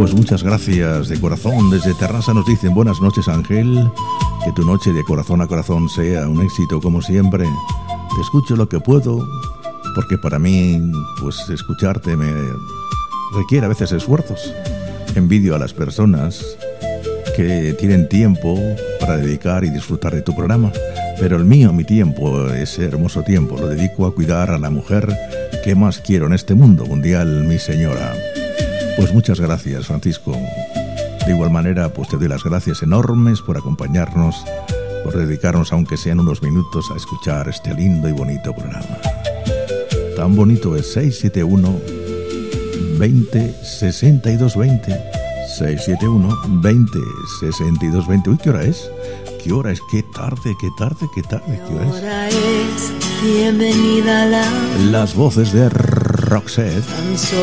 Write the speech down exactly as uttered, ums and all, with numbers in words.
Pues muchas gracias de corazón. Desde Terrassa nos dicen buenas noches, Ángel. Que tu noche de corazón a corazón sea un éxito como siempre. Te escucho lo que puedo, porque para mí, pues escucharte me requiere a veces esfuerzos. Envidio a las personas que tienen tiempo para dedicar y disfrutar de tu programa, pero el mío, mi tiempo, ese hermoso tiempo, lo dedico a cuidar a la mujer que más quiero en este mundo mundial, mi señora. Pues muchas gracias, Francisco. De igual manera, pues te doy las gracias enormes por acompañarnos, por dedicarnos, aunque sean unos minutos, a escuchar este lindo y bonito programa. Tan bonito es seis siete uno, veinte, sesenta y dos veinte. seis siete uno, veinte, sesenta y dos veinte. Uy, ¿qué hora es? ¿Qué hora es? ¿Qué tarde, qué tarde, qué tarde? ¿Qué hora es? Ahora es bienvenida a la... Las voces de Roxette.